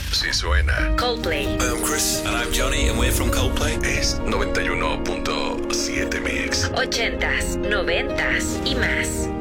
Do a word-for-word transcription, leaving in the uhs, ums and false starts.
Sí suena. Coldplay. I'm Chris. And I'm Johnny, and we're from Coldplay. Es noventa y uno punto siete Mix. Ochentas, noventas y más.